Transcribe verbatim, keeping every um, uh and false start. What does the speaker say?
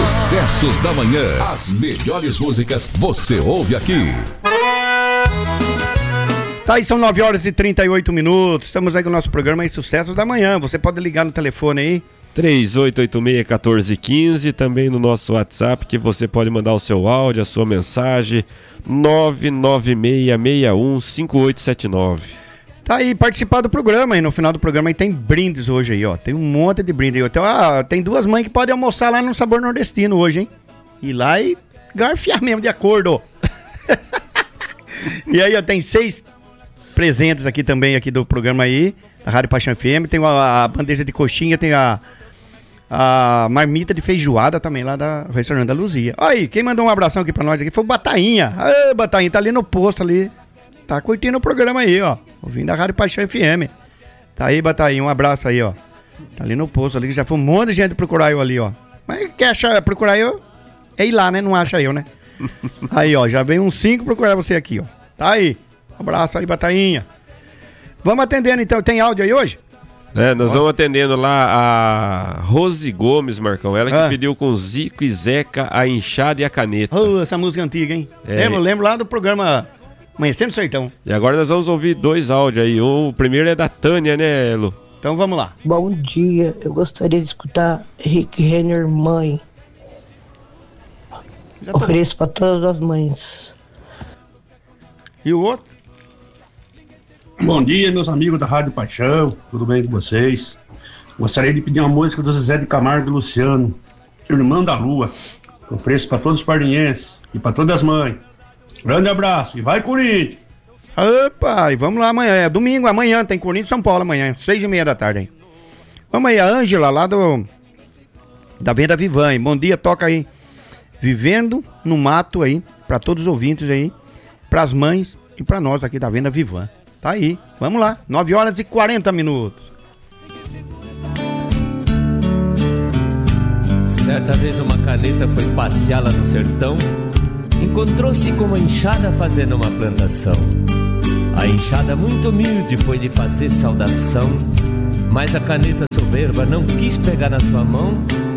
Sucessos da Manhã. As melhores músicas você ouve aqui. Tá aí, são nove horas e trinta e oito minutos. Estamos aí com o nosso programa aí, Sucessos da Manhã. Você pode ligar no telefone aí. três oito oito seis, um quatro um cinco, também no nosso WhatsApp, que você pode mandar o seu áudio, a sua mensagem, nove nove seis seis um cinco oito sete nove. Tá aí, participar do programa aí, no final do programa aí tem brindes hoje aí, ó, tem um monte de brinde aí, então, ah, tem duas mães que podem almoçar lá no Sabor Nordestino hoje, hein, ir lá e garfiar mesmo de acordo. E aí, ó, tem seis presentes aqui também, aqui do programa aí, da Rádio Paixão F M, tem a, a bandeja de coxinha, tem a a marmita de feijoada também lá da Restaurante da Luzia. Aí, quem mandou um abração aqui pra nós aqui foi o Batainha. Ô, Batainha, tá ali no posto ali. Tá curtindo o programa aí, ó. Ouvindo da Rádio Paixão F M. Tá aí, Batainha, um abraço aí, ó. Tá ali no posto ali, que já foi um monte de gente procurar eu ali, ó. Mas quer achar, procurar eu, é ir lá, né? Não acha eu, né? Aí, ó, já veio uns cinco procurar você aqui, ó. Tá aí. Um abraço aí, Batainha. Vamos atendendo, então. Tem áudio aí hoje? É, nós vamos atendendo lá a Rose Gomes, Marcão. Ela que ah. pediu com Zico e Zeca a enxada e a caneta. Oh, essa música antiga, hein? É. Lembro, lembro lá do programa Amanhecendo Sertão. E agora nós vamos ouvir dois áudios aí. O primeiro é da Tânia, né, Lu? Então vamos lá. Bom dia, eu gostaria de escutar Rick Renner, Mãe. Tô... Ofereço para todas as mães. E o outro? Bom dia, meus amigos da Rádio Paixão, tudo bem com vocês? Gostaria de pedir uma música do Zezé de Camargo e Luciano, Irmão da Lua. Ofereço para todos os pardienses e para todas as mães. Grande abraço e vai, Corinthians! Opa, e vamos lá amanhã, é domingo, amanhã tem Corinthians e São Paulo amanhã, seis e meia da tarde, hein? Vamos aí, a Ângela lá do da Venda Vivan, hein? Bom dia, toca aí Vivendo no Mato aí, para todos os ouvintes aí, para as mães e para nós aqui da Venda Vivan. Tá aí, vamos lá, nove horas e quarenta minutos. Certa vez uma caneta foi passear lá no sertão, encontrou-se com uma enxada fazendo uma plantação. A enxada muito humilde foi lhe fazer saudação, mas a caneta soberba não quis pegar na sua mão